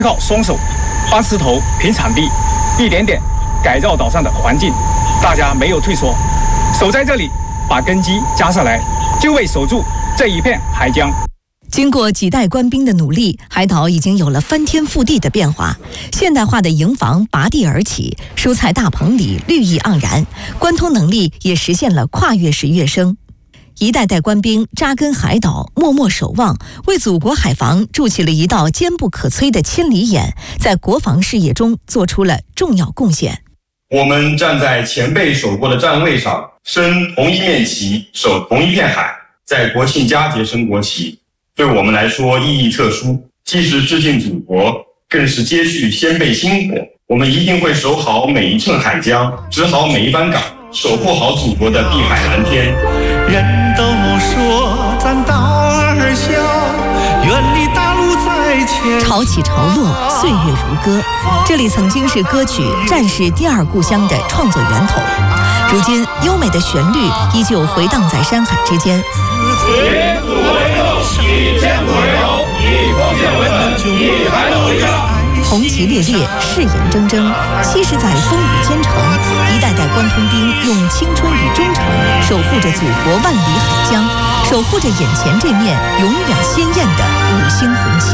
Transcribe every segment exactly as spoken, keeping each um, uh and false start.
靠双手搬石头、平场地，一点点改造岛上的环境。大家没有退缩，守在这里，把根基扎下来，就为守住这一片海疆。 经过几代官兵的努力，海岛已经有了翻天覆地的变化。现代化的营房拔地而起，蔬菜大棚里绿意盎然，关通能力也实现了跨越式跃升。一代代官兵扎根海岛，默默守望，为祖国海防筑起了一道坚不可摧的千里眼，在国防事业中做出了重要贡献。 我们站在前辈守过的站位上，升同一面旗，守同一片海，在国庆佳节升国旗，对我们来说意义特殊，既是致敬祖国，更是接续先辈薪火。我们一定会守好每一寸海疆，执好每一班岗，守护好祖国的碧海蓝天。 人都说咱岛儿小，远离大陆在前。 潮起潮落，岁月如歌。这里曾经是歌曲《战士第二故乡》的创作源头，如今优美的旋律依旧回荡在山海之间。 以祖为肉，以坚固为柔，以奉献为本，以海岛为家。 红旗猎猎，誓言铮铮，七十载风雨兼程，一代代关通兵用青春与忠诚守护着祖国万里海疆，守护着眼前这面永远鲜艳的五星红旗。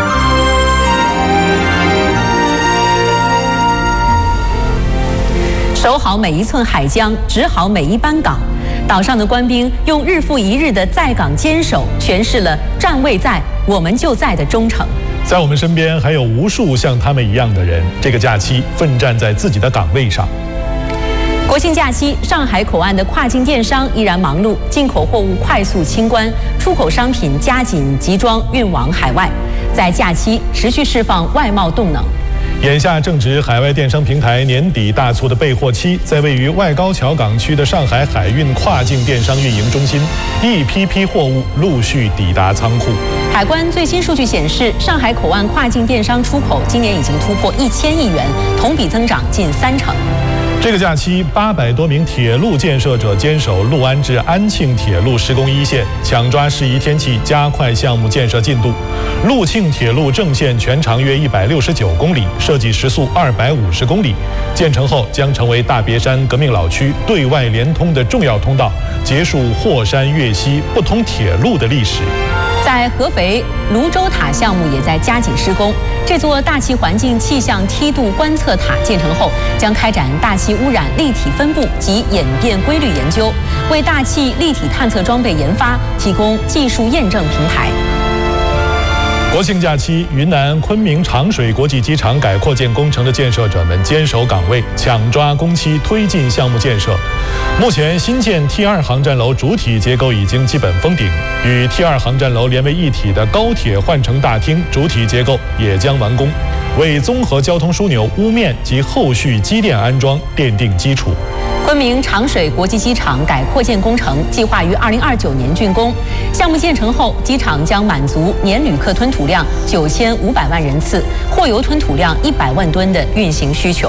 守好每一寸海疆，执好每一班岗，岛上的官兵用日复一日的在岗坚守，诠释了站位在，我们就在的忠诚。 在我们身边还有无数像他们一样的人，这个假期奋战在自己的岗位上。 国庆假期，上海口岸的跨境电商依然忙碌，进口货物快速清关，出口商品加紧集装运往海外，在假期持续释放外贸动能。 眼下正值海外电商平台年底大促的备货期，在位于外高桥港区的上海海运跨境电商运营中心，一批批货物陆续抵达仓库。 海关最新数据显示，上海口岸跨境电商出口今年已经突破一千亿元，同比增长近三成。 这个假期，八百多名铁路建设者坚守六安至安庆铁路施工一线，抢抓适宜天气，加快项目建设进度。陆庆铁路正线全长约一百六十九公里，设计时速二百五十公里，建成后将成为大别山革命老区对外连通的重要通道，结束霍山粤西不通铁路的历史。 在合肥，泸州塔项目也在加紧施工。这座大气环境气象梯度观测塔建成后，将开展大气污染立体分布及演变规律研究，为大气立体探测装备研发提供技术验证平台。 国庆假期，云南昆明长水国际机场改扩建工程的建设者们坚守岗位，抢抓工期，推进项目建设。目前，新建 T 二航站楼主体结构已经基本封顶，与 T 二航站楼连为一体的高铁换乘大厅主体结构也将完工，为综合交通枢纽屋面及后续机电安装奠定基础。 昆明长水国际机场改扩建工程计划于二零二九年竣工，项目建成后，机场将满足年旅客吞吐量九千五百万人次、货油吞吐量一百万吨的运行需求。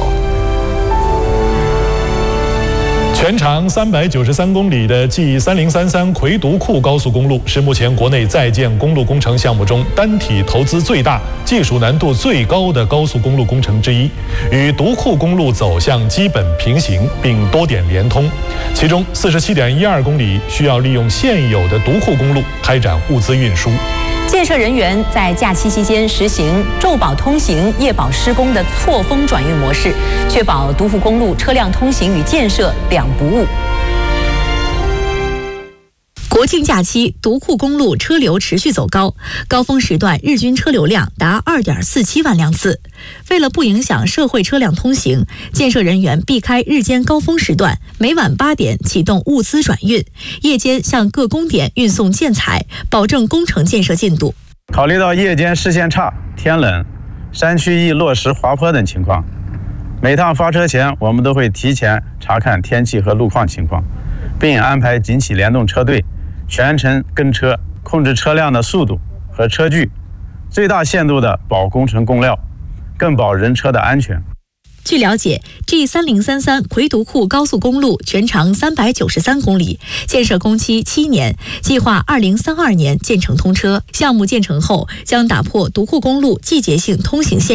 全长三百九十三公里的 G 三零三三魁独库高速公路是目前国内在建公路工程项目中单体投资最大、技术难度最高的高速公路工程之一，与独库公路走向基本平行，并多点连通。其中 四十七点一二公里需要利用现有的独库公路开展物资运输。 建设人员在假期期间实行昼保通行、夜保施工的错峰转运模式，确保独库公路车辆通行与建设两不误。 国庆假期，独库公路车流持续走高，高峰时段日均车流量达 二点四七万辆次。为了不影响社会车辆通行，建设人员避开日间高峰时段，每晚八点启动物资转运，夜间向各工点运送建材，保证工程建设进度。 考虑到夜间视线差、天冷、山区易落石滑坡等情况，每趟发车前，我们都会提前查看天气和路况情况，并安排紧起联动车队全程跟车，控制车辆的速度和车距，最大限度地保工程供料，更保人车的安全。 据了解 ，G 三零三三魁独库高速公路全长三百九十三公里，建设工期七年，计划二零三二年建成通车。项目建成后，将打破独库公路季节性通行线